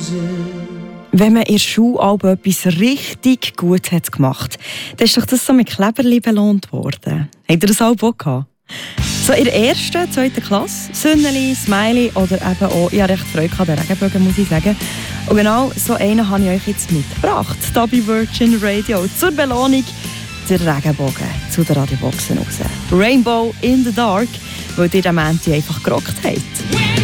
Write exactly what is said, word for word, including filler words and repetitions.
Wenn man in der Schule etwas richtig gut hat gemacht, dann ist doch das so mit Kleberli belohnt worden. Habt ihr das auch Bock gehabt? So in der ersten, zweiten Klasse, Sünneli, Smiley oder eben auch, ich habe recht Freude an den Regenbogen, muss ich sagen. Und genau so einen habe ich euch jetzt mitgebracht, hier bei Virgin Radio, zur Belohnung der Regenbogen zu den Radioboxen raus. Rainbow in the Dark, weil ihr den Mänti einfach gerockt habt.